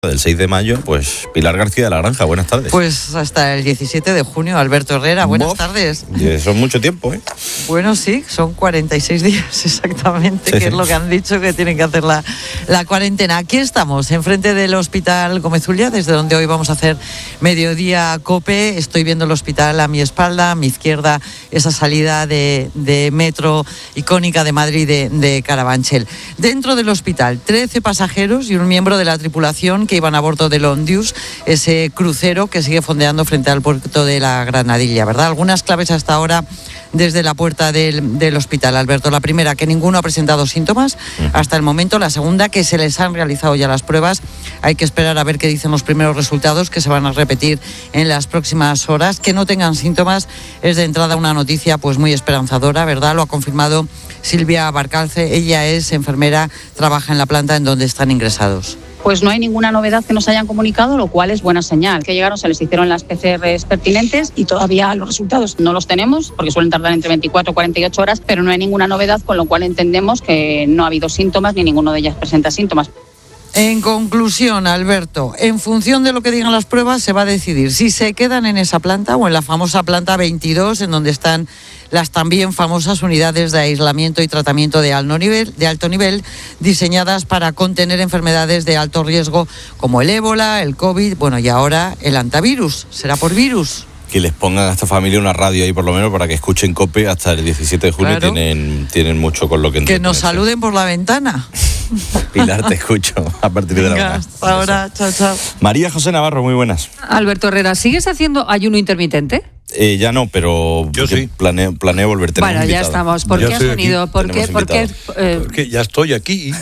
Del 6 de mayo, pues Pilar García de la Granja, buenas tardes. Pues hasta el 17 de junio, Alberto Herrera, buenas tardes. Eso es mucho tiempo, ¿eh? Bueno, sí, son 46 días exactamente, Sí, que es lo que han dicho que tienen que hacer la cuarentena. Aquí estamos, enfrente del Hospital Gómez Ulla, desde donde hoy vamos a hacer Mediodía COPE. Estoy viendo el hospital a mi espalda, a mi izquierda, esa salida de metro icónica de Madrid de Carabanchel. Dentro del hospital, 13 pasajeros y un miembro de la tripulación que iban a bordo del Ondius, ese crucero que sigue fondeando frente al puerto de la Granadilla, ¿verdad? Algunas claves hasta ahora desde la puerta del hospital, Alberto. La primera, que ninguno ha presentado síntomas hasta el momento. La segunda, que se les han realizado ya las pruebas. Hay que esperar a ver qué dicen los primeros resultados, que se van a repetir en las próximas horas. Que no tengan síntomas es de entrada una noticia pues muy esperanzadora, ¿verdad? Lo ha confirmado Silvia Barcalce. Ella es enfermera, trabaja en la planta en donde están ingresados. Pues no hay ninguna novedad que nos hayan comunicado, lo cual es buena señal. Que llegaron, se les hicieron las PCRs pertinentes y todavía los resultados no los tenemos, porque suelen tardar entre 24 y 48 horas, pero no hay ninguna novedad, con lo cual entendemos que no ha habido síntomas ni ninguno de ellas presenta síntomas. En conclusión, Alberto, en función de lo que digan las pruebas se va a decidir si se quedan en esa planta o en la famosa planta 22, en donde están las también famosas unidades de aislamiento y tratamiento de alto nivel, diseñadas para contener enfermedades de alto riesgo como el ébola, el COVID, bueno, y ahora el antivirus. ¿Será por virus? Que les pongan a esta familia una radio ahí por lo menos para que escuchen COPE hasta el 17 de junio. Claro. Tienen mucho con lo que entretenerse. Que nos saluden por la ventana. Pilar, te escucho a partir de la hora. Hasta ahora, chao, chao. María José Navarro, muy buenas. Alberto Herrera, ¿sigues haciendo ayuno intermitente? Ya no, pero yo sí. Planeo volver. Bueno, ya estamos. ¿Por qué has venido? Porque ya estoy aquí.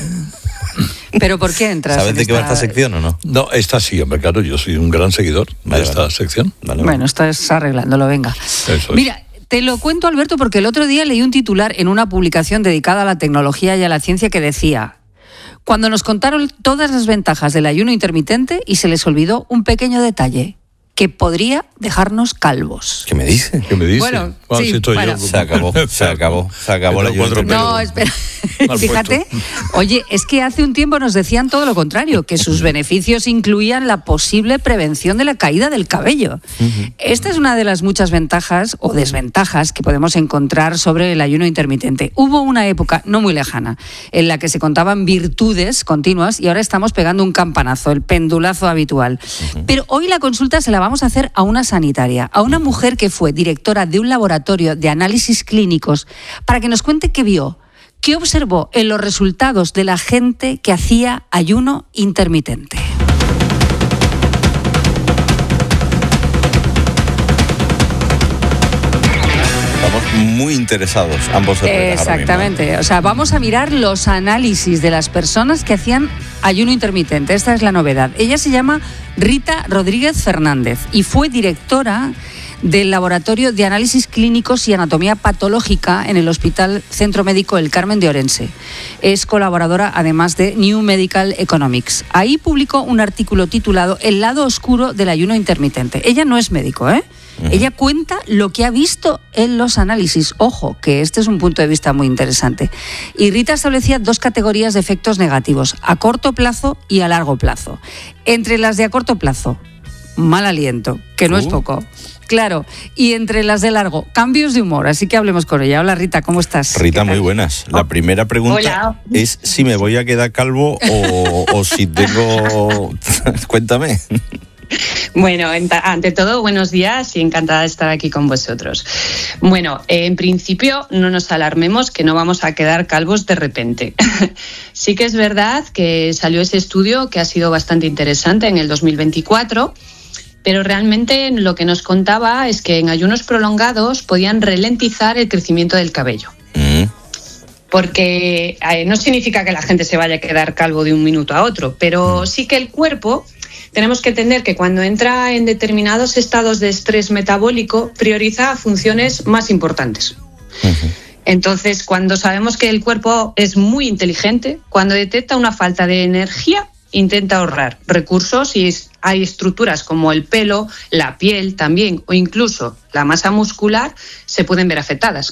¿Pero por qué entras? ¿Sabes de qué va esta sección o no? No, esta sí, hombre, claro, yo soy un gran seguidor de esta sección. Bueno, estás arreglándolo, venga. Eso Mira, te lo cuento, Alberto, porque el otro día leí un titular en una publicación dedicada a la tecnología y a la ciencia que decía: cuando nos contaron todas las ventajas del ayuno intermitente y se les olvidó un pequeño detalle, que podría dejarnos calvos. ¿Qué me dice? Bueno, sí, si estoy yo. Se acabó la ayuno. No, espera. Fíjate, oye, es que hace un tiempo nos decían todo lo contrario, que sus beneficios incluían la posible prevención de la caída del cabello. Esta es una de las muchas ventajas o desventajas que podemos encontrar sobre el ayuno intermitente. Hubo una época no muy lejana en la que se contaban virtudes continuas y ahora estamos pegando un campanazo, el pendulazo habitual. Pero hoy la consulta se la vamos a hacer a una sanitaria, a una mujer que fue directora de un laboratorio de análisis clínicos, para que nos cuente qué vio, qué observó en los resultados de la gente que hacía ayuno intermitente. Estamos muy interesados ambos. Exactamente, o sea, vamos a mirar los análisis de las personas que hacían ayuno intermitente. Esta es la novedad. Ella se llama Rita Rodríguez Fernández y fue directora del Laboratorio de Análisis Clínicos y Anatomía Patológica en el Hospital Centro Médico El Carmen de Orense. Es colaboradora además de New Medical Economics. Ahí publicó un artículo titulado El lado oscuro del ayuno intermitente. Ella no es médico, ¿eh? Ella cuenta lo que ha visto en los análisis. Ojo, que este es un punto de vista muy interesante. Y Rita establecía dos categorías de efectos negativos, a corto plazo y a largo plazo. Entre las de a corto plazo, mal aliento, que no es poco. Claro, y entre las de largo, cambios de humor, así que hablemos con ella. Hola Rita, ¿cómo estás? Rita, muy buenas. La primera pregunta es si me voy a quedar calvo o si tengo... Cuéntame. Bueno, ante todo, buenos días y encantada de estar aquí con vosotros. Bueno, en principio no nos alarmemos que no vamos a quedar calvos de repente. Sí que es verdad que salió ese estudio que ha sido bastante interesante en el 2024, pero realmente lo que nos contaba es que en ayunos prolongados podían ralentizar el crecimiento del cabello. Porque no significa que la gente se vaya a quedar calvo de un minuto a otro, pero sí que el cuerpo... Tenemos que entender que cuando entra en determinados estados de estrés metabólico, prioriza funciones más importantes. Entonces, cuando sabemos que el cuerpo es muy inteligente, cuando detecta una falta de energía, intenta ahorrar recursos y hay estructuras como el pelo, la piel también o incluso la masa muscular se pueden ver afectadas.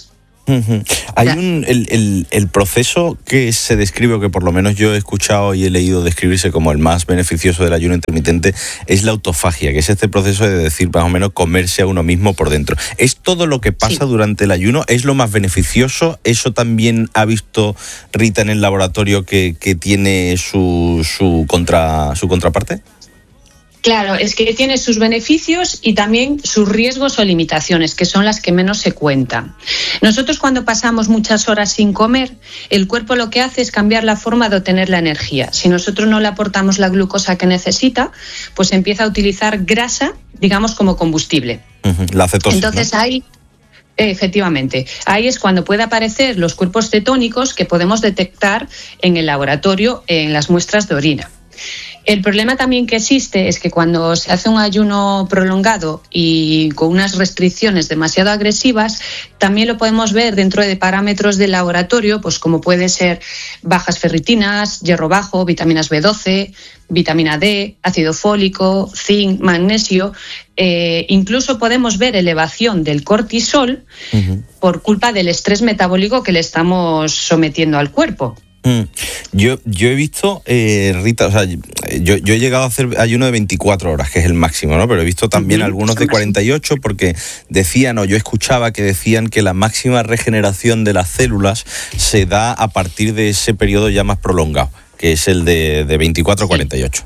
Hay el proceso que se describe, o que por lo menos yo he escuchado y he leído describirse como el más beneficioso del ayuno intermitente, es la autofagia, que es este proceso de decir más o menos comerse a uno mismo por dentro. ¿Es todo lo que pasa durante el ayuno? ¿Es lo más beneficioso? ¿Eso también ha visto Rita en el laboratorio que tiene su contraparte? Claro, es que tiene sus beneficios y también sus riesgos o limitaciones, que son las que menos se cuentan. Nosotros, cuando pasamos muchas horas sin comer, el cuerpo lo que hace es cambiar la forma de obtener la energía. Si nosotros no le aportamos la glucosa que necesita, pues empieza a utilizar grasa, digamos, como combustible. La cetosis. Entonces ahí... Efectivamente, ahí es cuando puede aparecer los cuerpos cetónicos que podemos detectar en el laboratorio en las muestras de orina. El problema también que existe es que cuando se hace un ayuno prolongado y con unas restricciones demasiado agresivas, también lo podemos ver dentro de parámetros del laboratorio, pues como puede ser bajas ferritinas, hierro bajo, vitaminas B12, vitamina D, ácido fólico, zinc, magnesio. Incluso podemos ver elevación del cortisol por culpa del estrés metabólico que le estamos sometiendo al cuerpo. Yo he visto, Rita, o sea, yo he llegado a hacer ayuno de 24 horas, que es el máximo, ¿no? Pero he visto también algunos de 48, porque decían, o yo escuchaba que decían que la máxima regeneración de las células se da a partir de ese periodo ya más prolongado, que es el de 24 a 48.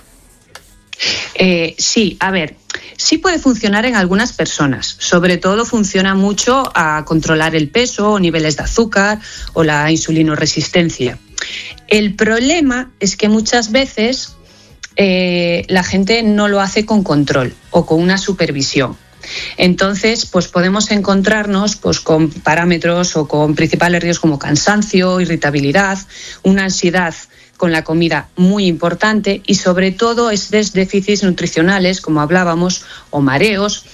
Sí, a ver, sí puede funcionar en algunas personas. Sobre todo funciona mucho a controlar el peso o niveles de azúcar o la insulinoresistencia. El problema es que muchas veces la gente no lo hace con control o con una supervisión. Entonces, pues podemos encontrarnos pues con parámetros o con principales riesgos como cansancio, irritabilidad, una ansiedad con la comida muy importante y sobre todo estos déficits nutricionales, como hablábamos, o mareos.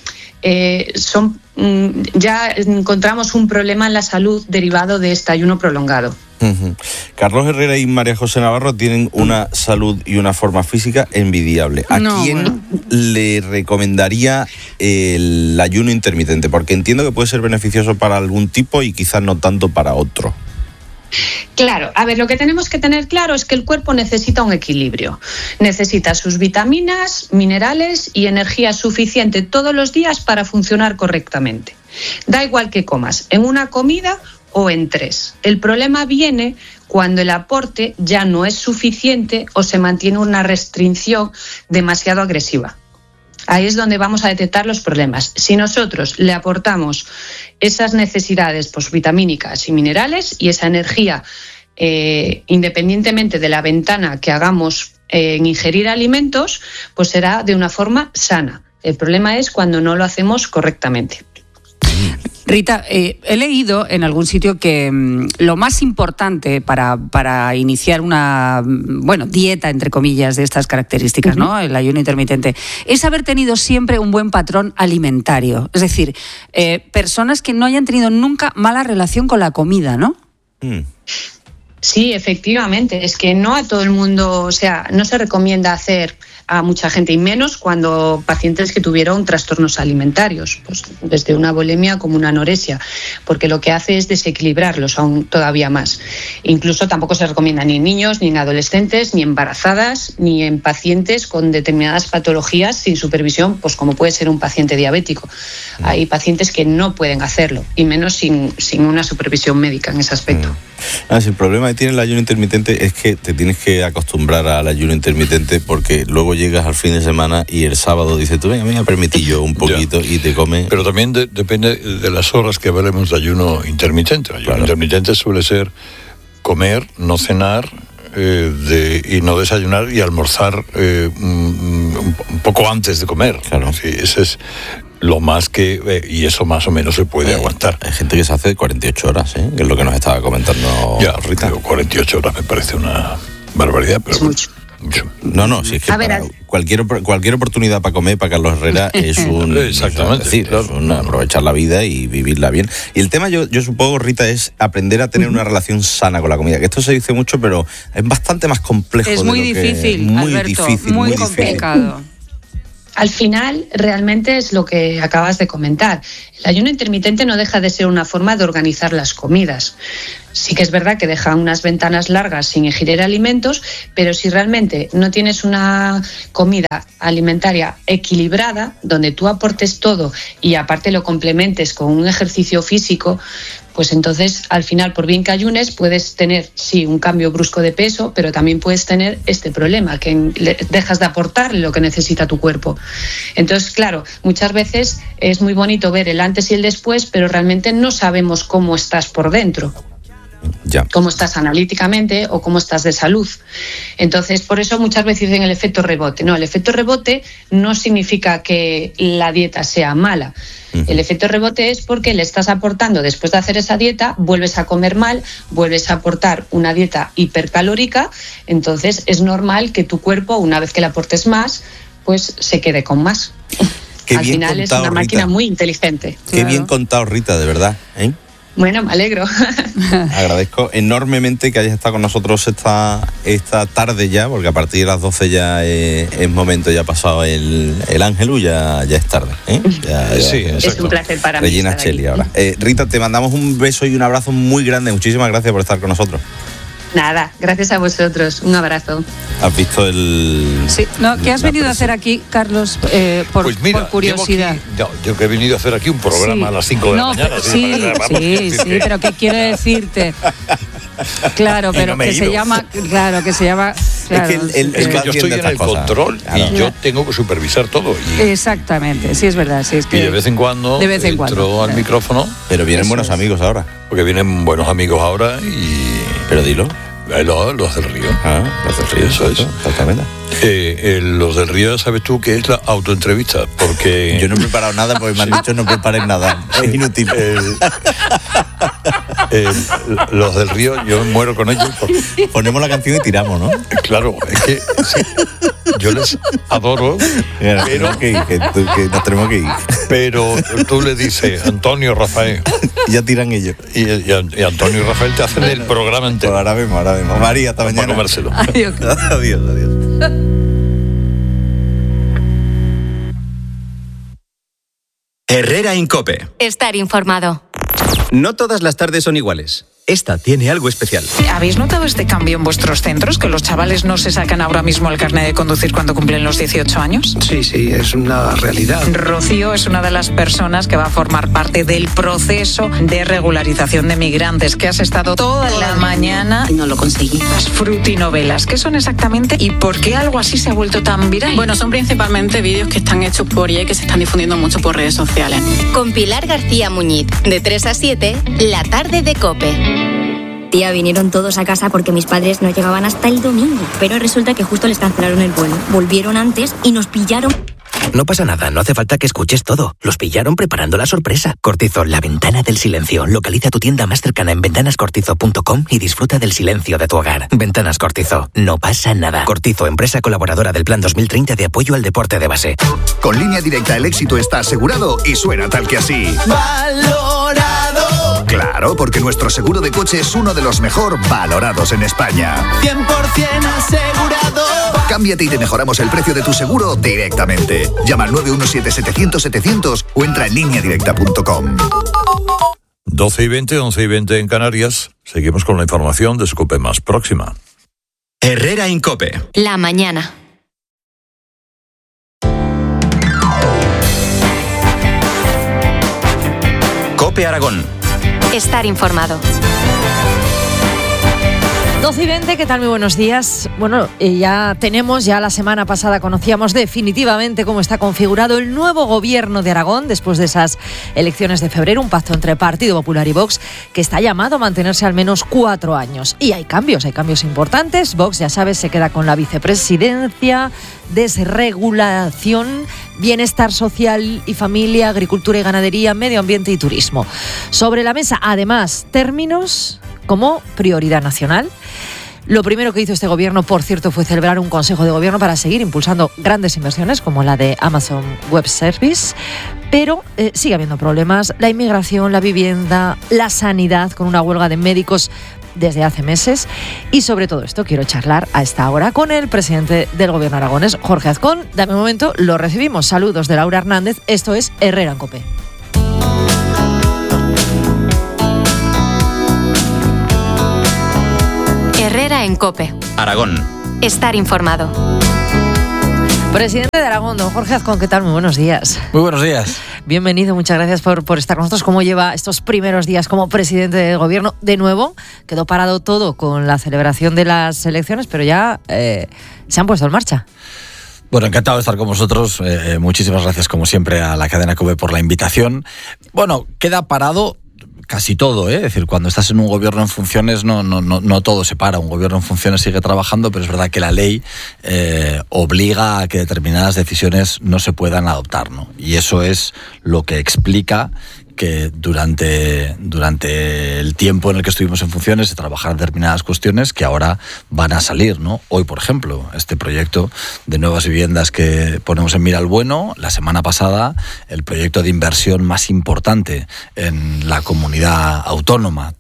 Ya encontramos un problema en la salud derivado de este ayuno prolongado. Carlos Herrera y María José Navarro tienen una salud y una forma física envidiable. ¿A quién le recomendaría el ayuno intermitente? Porque entiendo que puede ser beneficioso para algún tipo y quizás no tanto para otro. Claro, a ver, lo que tenemos que tener claro es que el cuerpo necesita un equilibrio. Necesita sus vitaminas, minerales y energía suficiente todos los días para funcionar correctamente. Da igual que comas, en una comida o en 3. El problema viene cuando el aporte ya no es suficiente o se mantiene una restricción demasiado agresiva. Ahí es donde vamos a detectar los problemas. Si nosotros le aportamos esas necesidades pues, vitamínicas y minerales y esa energía, independientemente de la ventana que hagamos en ingerir alimentos, pues será de una forma sana. El problema es cuando no lo hacemos correctamente. Rita, he leído en algún sitio que lo más importante para iniciar una dieta, entre comillas, de estas características, ¿no? El ayuno intermitente, es haber tenido siempre un buen patrón alimentario. Es decir, personas que no hayan tenido nunca mala relación con la comida, ¿no? Sí, efectivamente. Es que no a todo el mundo, o sea, no se recomienda hacer a mucha gente, y menos cuando pacientes que tuvieron trastornos alimentarios, pues desde una bulimia como una anorexia, porque lo que hace es desequilibrarlos aún todavía más. Incluso tampoco se recomienda ni en niños, ni en adolescentes, ni embarazadas, ni en pacientes con determinadas patologías sin supervisión, pues como puede ser un paciente diabético. Hay pacientes que no pueden hacerlo, y menos sin una supervisión médica en ese aspecto. Si el problema que tiene el ayuno intermitente es que te tienes que acostumbrar al ayuno intermitente, porque luego llegas al fin de semana y el sábado dices tú, venga, permití yo un poquito y te comes. Pero también depende de las horas que hablemos de ayuno intermitente. Ayuno intermitente suele ser comer, no cenar, y no desayunar y almorzar un poco antes de comer. Claro. Sí, ese es lo más que... y eso más o menos se puede aguantar. Hay gente que se hace 48 horas, que es lo que nos estaba comentando Rita. 48 horas me parece una barbaridad, pero... Es mucho. No, si es que cualquier oportunidad para comer para Carlos Herrera es un... Exactamente. Es decir, claro, es un aprovechar la vida y vivirla bien. Y el tema, yo supongo, Rita, es aprender a tener una relación sana con la comida. Que esto se dice mucho, pero es bastante más complejo. Es muy difícil, Alberto, muy complicado. Al final, realmente es lo que acabas de comentar. El ayuno intermitente no deja de ser una forma de organizar las comidas. Sí que es verdad que deja unas ventanas largas sin ingerir alimentos, pero si realmente no tienes una comida alimentaria equilibrada, donde tú aportes todo y aparte lo complementes con un ejercicio físico, pues entonces al final, por bien que ayunes, puedes tener, sí, un cambio brusco de peso, pero también puedes tener este problema, que dejas de aportar lo que necesita tu cuerpo. Entonces, claro, muchas veces es muy bonito ver el antes y el después, pero realmente no sabemos cómo estás por dentro. Ya. Cómo estás analíticamente o cómo estás de salud. Entonces, por eso muchas veces dicen el efecto rebote. No, el efecto rebote no significa que la dieta sea mala. El efecto rebote es porque le estás aportando, después de hacer esa dieta, vuelves a comer mal, vuelves a aportar una dieta hipercalórica, entonces es normal que tu cuerpo, una vez que le aportes más, pues se quede con más. Al final contado, es una máquina, Rita, muy inteligente. Qué claro. Bien contado, Rita, de verdad, ¿eh? Bueno, me alegro. Agradezco enormemente que hayas estado con nosotros esta tarde ya, porque a partir de las 12 ya es momento, ya ha pasado el Ángelus, ya es tarde. Sí, es un placer para mí. Regina Cheli ahora. Rita, te mandamos un beso y un abrazo muy grande. Muchísimas gracias por estar con nosotros. Nada, gracias a vosotros. Un abrazo. ¿Has visto el...? Sí, no, ¿qué has venido a hacer aquí, Carlos, por curiosidad? Yo que he venido a hacer aquí un programa a las 5 de la mañana. Sí, pero ¿qué quiero decirte? Claro, pero que se llama... Claro, que se llama... Claro, es que yo estoy en el control y yo tengo que supervisar todo. Exactamente, sí, es verdad. Sí, es que y de vez en cuando entro al micrófono. Pero vienen buenos amigos ahora. Porque vienen buenos amigos ahora y... Pero dilo. Los del Río. Los del Río, eso es. Exactamente. Los del Río, ¿sabes tú qué es la autoentrevista? Porque... Yo no he preparado nada porque me han dicho no prepares nada. Es inútil. Los del Río, yo muero con ellos. Ponemos la canción y tiramos, ¿no? Claro, es que sí, yo les adoro, pero que nos tenemos que ir. Pero tú le dices Antonio, Rafael. Y ya tiran ellos. Y Antonio y Rafael te hacen el programa entero. Pues ahora mismo. María, hasta mañana. Para comérselo. Adiós. Herrera Incope. Estar informado. No todas las tardes son iguales. Esta tiene algo especial. ¿Habéis notado este cambio en vuestros centros? ¿Que los chavales no se sacan ahora mismo el carnet de conducir cuando cumplen los 18 años? Sí, es una realidad. Rocío es una de las personas que va a formar parte del proceso de regularización de migrantes, que has estado toda la mañana... No lo conseguí. Las frutinovelas, ¿qué son exactamente y por qué algo así se ha vuelto tan viral? Bueno, son principalmente vídeos que están hechos por IA y que se están difundiendo mucho por redes sociales. Con Pilar García Muñiz, de 3 a 7, la tarde de COPE. Tía, vinieron todos a casa porque mis padres no llegaban hasta el domingo. Pero resulta que justo les cancelaron el vuelo. Volvieron antes y nos pillaron. No pasa nada, no hace falta que escuches todo. Los pillaron preparando la sorpresa. Cortizo, la ventana del silencio. Localiza tu tienda más cercana en ventanascortizo.com y disfruta del silencio de tu hogar. Ventanas Cortizo, no pasa nada. Cortizo, empresa colaboradora del Plan 2030 de apoyo al deporte de base. Con Línea Directa el éxito está asegurado y suena tal que así. ¡Valorado! Claro, porque nuestro seguro de coche es uno de los mejor valorados en España. 100% asegurado. Cámbiate y te mejoramos el precio de tu seguro directamente. Llama al 917-700-700 o entra en lineadirecta.com. 12:20, 11:20 en Canarias. Seguimos con la información de COPE más próxima. Herrera Incope. La mañana. COPE Aragón. Estar informado. 12:20, ¿qué tal? Muy buenos días. Bueno, ya la semana pasada conocíamos definitivamente cómo está configurado el nuevo gobierno de Aragón después de esas elecciones de febrero, un pacto entre Partido Popular y Vox que está llamado a mantenerse al menos 4 años. Y hay cambios importantes. Vox, ya sabes, se queda con la vicepresidencia, desregulación, bienestar social y familia, agricultura y ganadería, medio ambiente y turismo. Sobre la mesa, además, términos como prioridad nacional. Lo primero que hizo este gobierno, por cierto, fue celebrar un consejo de gobierno para seguir impulsando grandes inversiones como la de Amazon Web Service, pero sigue habiendo problemas: la inmigración, la vivienda, la sanidad, con una huelga de médicos desde hace meses. Y sobre todo esto quiero charlar a esta hora con el presidente del Gobierno aragonés, Jorge Azcón. Dame un momento, lo recibimos. Saludos de Laura Hernández. Esto es Herrera en COPE. Herrera en COPE. Aragón. Estar informado. Presidente de Aragón, don Jorge Azcón, ¿qué tal? Muy buenos días. Muy buenos días. Bienvenido, muchas gracias por estar con nosotros. ¿Cómo lleva estos primeros días como presidente del Gobierno? De nuevo, quedó parado todo con la celebración de las elecciones, pero ya se han puesto en marcha. Bueno, encantado de estar con vosotros. Muchísimas gracias, como siempre, a la cadena COPE por la invitación. Bueno, queda parado casi todo, ¿eh? Es decir, cuando estás en un gobierno en funciones no todo se para. Un gobierno en funciones sigue trabajando, pero es verdad que la ley obliga a que determinadas decisiones no se puedan adoptar, ¿no? Y eso es lo que explica que durante el tiempo en el que estuvimos en funciones se trabajaron determinadas cuestiones que ahora van a salir, ¿no? Hoy, por ejemplo, este proyecto de nuevas viviendas que ponemos en Miralbueno, la semana pasada, el proyecto de inversión más importante en la comunidad autónoma,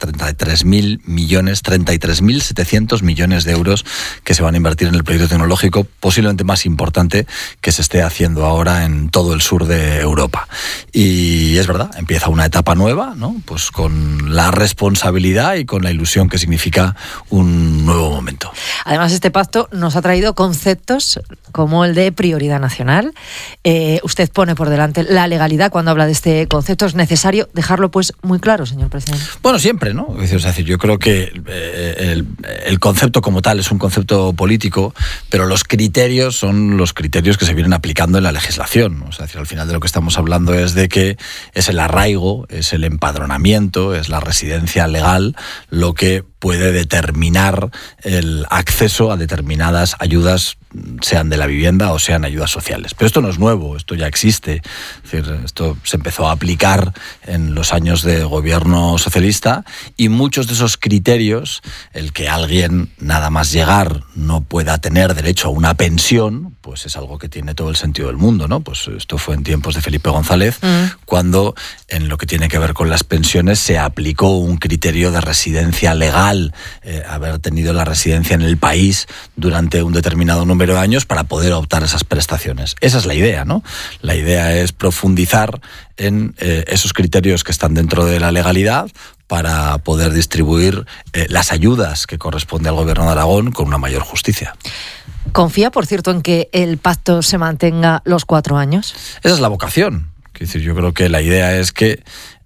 33.700 millones de euros que se van a invertir en el proyecto tecnológico, posiblemente más importante que se esté haciendo ahora en todo el sur de Europa. Y es verdad, empieza una etapa nueva, ¿no? Pues con la responsabilidad y con la ilusión que significa un nuevo momento. Además, este pacto nos ha traído conceptos como el de prioridad nacional. Usted pone por delante la legalidad cuando habla de este concepto. Es necesario dejarlo pues muy claro, señor presidente. Bueno, siempre, ¿no? Es decir, yo creo que el concepto como tal es un concepto político, pero los criterios son los criterios que se vienen aplicando en la legislación. O sea, al final de lo que estamos hablando es de que es el arraigo, es el empadronamiento, es la residencia legal lo que puede determinar el acceso a determinadas ayudas, sean de la vivienda o sean ayudas sociales. Pero esto no es nuevo, esto ya existe. Es decir, esto se empezó a aplicar en los años de gobierno socialista y muchos de esos criterios, el que alguien nada más llegar no pueda tener derecho a una pensión, pues es algo que tiene todo el sentido del mundo, ¿no? Pues esto fue en tiempos de Felipe González, cuando en lo que tiene que ver con las pensiones se aplicó un criterio de residencia legal, haber tenido la residencia en el país durante un determinado número de años para poder optar a esas prestaciones. Esa es la idea, ¿no? La idea es profundizar en esos criterios que están dentro de la legalidad para poder distribuir las ayudas que corresponde al Gobierno de Aragón con una mayor justicia. ¿Confía, por cierto, en que el pacto se mantenga los 4 años? Esa es la vocación. Es decir, yo creo que la idea es que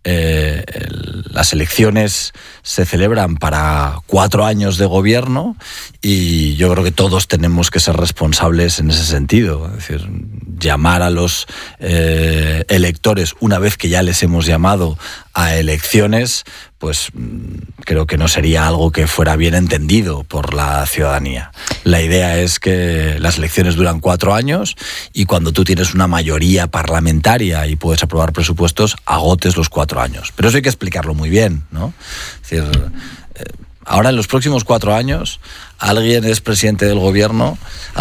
las elecciones se celebran para 4 años de gobierno y yo creo que todos tenemos que ser responsables en ese sentido. Es decir, llamar a los electores una vez que ya les hemos llamado a elecciones, pues creo que no sería algo que fuera bien entendido por la ciudadanía. La idea es que las elecciones duran 4 años y cuando tú tienes una mayoría parlamentaria y puedes aprobar presupuestos, agotes los 4 años. Pero eso hay que explicarlo muy bien, ¿no? Es decir, ahora en los próximos 4 años, alguien que es presidente del gobierno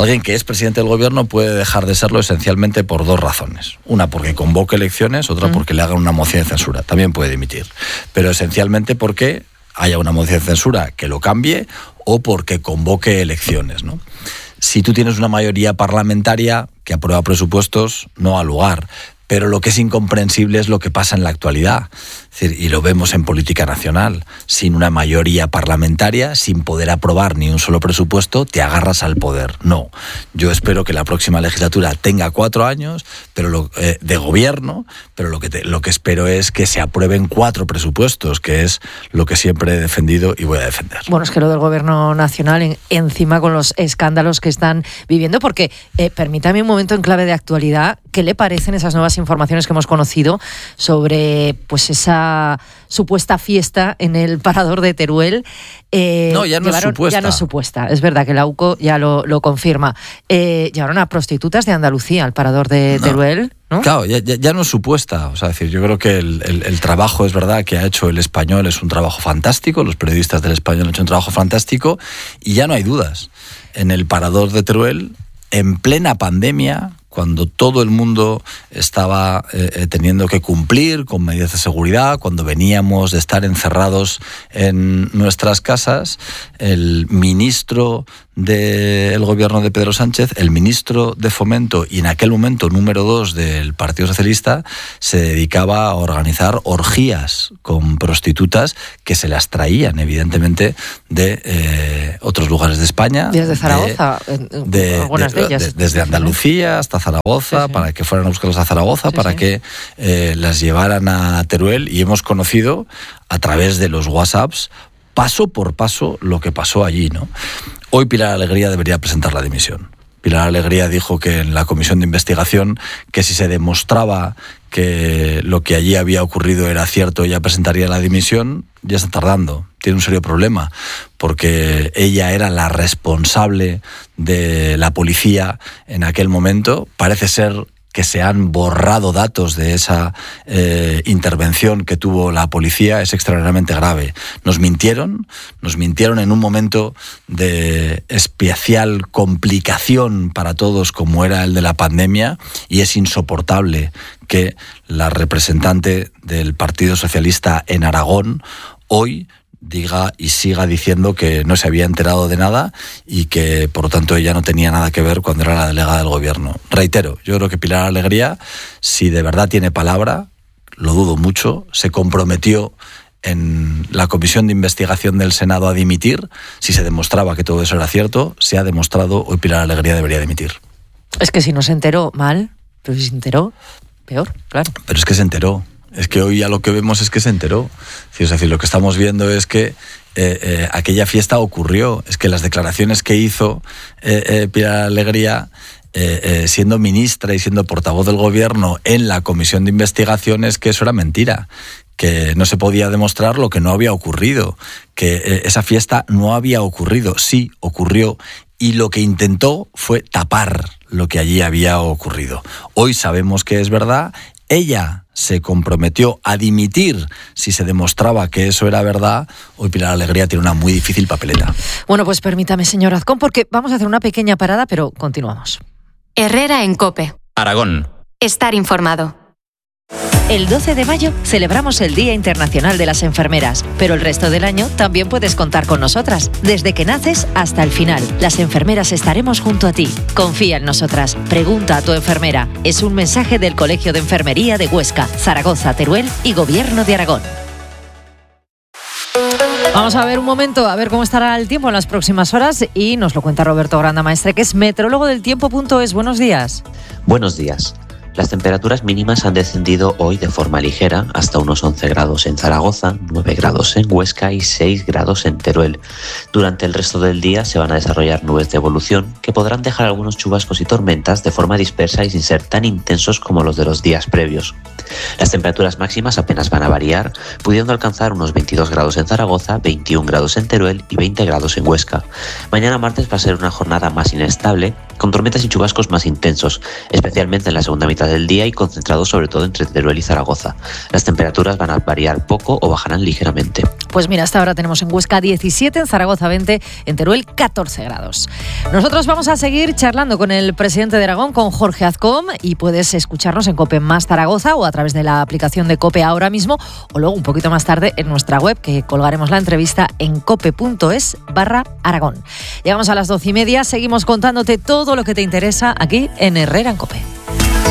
puede dejar de serlo esencialmente por 2 razones. Una, porque convoque elecciones, otra porque le hagan una moción de censura. También puede dimitir. Pero esencialmente porque haya una moción de censura que lo cambie o porque convoque elecciones, ¿no? Si tú tienes una mayoría parlamentaria que aprueba presupuestos, no ha lugar. Pero lo que es incomprensible es lo que pasa en la actualidad. Es decir, y lo vemos en política nacional. Sin una mayoría parlamentaria, sin poder aprobar ni un solo presupuesto, te agarras al poder. No. Yo espero que la próxima legislatura tenga 4 años de gobierno, pero lo que espero es que se aprueben 4 presupuestos, que es lo que siempre he defendido y voy a defender. Bueno, es que lo del gobierno nacional, encima con los escándalos que están viviendo, porque permítame un momento en clave de actualidad, ¿qué le parecen esas nuevas informaciones que hemos conocido sobre pues esa supuesta fiesta en el parador de Teruel? No, ya no es supuesta. Ya no es supuesta. Es verdad que la UCO ya lo confirma. Llevaron a prostitutas de Andalucía al parador de Teruel, ¿no? Claro, ya no es supuesta. O sea, decir, yo creo que el trabajo, es verdad, que ha hecho El Español es un trabajo fantástico. Los periodistas del Español han hecho un trabajo fantástico y ya no hay dudas. En el parador de Teruel, en plena pandemia, cuando todo el mundo estaba teniendo que cumplir con medidas de seguridad, cuando veníamos de estar encerrados en nuestras casas, el ministro del gobierno de Pedro Sánchez, el ministro de Fomento y en aquel momento número 2 del Partido Socialista, se dedicaba a organizar orgías con prostitutas que se las traían evidentemente de otros lugares de España. Desde Zaragoza, algunas de ellas. Desde Andalucía hasta Zaragoza, para que fueran a buscarlas a Zaragoza, para que las llevaran a Teruel, y hemos conocido a través de los WhatsApps paso por paso lo que pasó allí, ¿no? Hoy Pilar Alegría debería presentar la dimisión. Pilar Alegría dijo que en la comisión de investigación que si se demostraba que lo que allí había ocurrido era cierto, ella presentaría la dimisión. Ya está tardando, tiene un serio problema, porque ella era la responsable de la policía en aquel momento. Parece ser que se han borrado datos de esa intervención que tuvo la policía. Es extraordinariamente grave. Nos mintieron en un momento de especial complicación para todos como era el de la pandemia, y es insoportable que la representante del Partido Socialista en Aragón hoy diga y siga diciendo que no se había enterado de nada y que por lo tanto ella no tenía nada que ver cuando era la delegada del gobierno. Reitero, yo creo que Pilar Alegría, si de verdad tiene palabra, lo dudo mucho, se comprometió en la comisión de investigación del Senado a dimitir. Si se demostraba que todo eso era cierto, se ha demostrado, hoy Pilar Alegría debería dimitir. Es que si no se enteró, mal, pero si se enteró, peor, claro. Pero es que se enteró. Es que hoy ya lo que vemos es que se enteró. Es decir, lo que estamos viendo es que aquella fiesta ocurrió. Es que las declaraciones que hizo Pilar Alegría, siendo ministra y siendo portavoz del gobierno en la comisión de investigación, es que eso era mentira. Que no se podía demostrar lo que no había ocurrido. Que esa fiesta no había ocurrido. Sí, ocurrió. Y lo que intentó fue tapar lo que allí había ocurrido. Hoy sabemos que es verdad. Ella se comprometió a dimitir si se demostraba que eso era verdad. Hoy Pilar Alegría tiene una muy difícil papeleta. Bueno, pues permítame, señor Azcón, porque vamos a hacer una pequeña parada, pero continuamos. Herrera en COPE. Aragón. Estar informado. El 12 de mayo celebramos el Día Internacional de las Enfermeras, pero el resto del año también puedes contar con nosotras, desde que naces hasta el final. Las enfermeras estaremos junto a ti. Confía en nosotras. Pregunta a tu enfermera. Es un mensaje del Colegio de Enfermería de Huesca, Zaragoza, Teruel y Gobierno de Aragón. Vamos a ver un momento, a ver cómo estará el tiempo en las próximas horas, y nos lo cuenta Roberto Grandamaestre, que es meteorólogo del tiempo.es. Buenos días. Buenos días. Las temperaturas mínimas han descendido hoy de forma ligera hasta unos 11 grados en Zaragoza, 9 grados en Huesca y 6 grados en Teruel. Durante el resto del día se van a desarrollar nubes de evolución que podrán dejar algunos chubascos y tormentas de forma dispersa y sin ser tan intensos como los de los días previos. Las temperaturas máximas apenas van a variar, pudiendo alcanzar unos 22 grados en Zaragoza, 21 grados en Teruel y 20 grados en Huesca. Mañana martes va a ser una jornada más inestable, con tormentas y chubascos más intensos, especialmente en la segunda mitad del día y concentrados sobre todo entre Teruel y Zaragoza. Las temperaturas van a variar poco o bajarán ligeramente. Pues mira, hasta ahora tenemos en Huesca 17, en Zaragoza 20, en Teruel 14 grados. Nosotros vamos a seguir charlando con el presidente de Aragón, con Jorge Azcón, y puedes escucharnos en COPE Más Zaragoza o a través de la aplicación de COPE ahora mismo, o luego un poquito más tarde en nuestra web, que colgaremos la entrevista en cope.es/Aragón. Llegamos a las 12:30, seguimos contándote todo lo que te interesa aquí en Herrera en COPE.